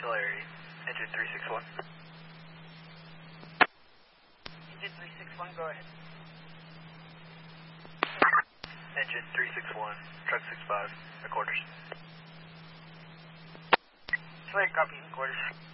Tulare, engine 361. Engine 361, go ahead. Engine 361, truck 65, the quarters. Tulare, copy, quarters.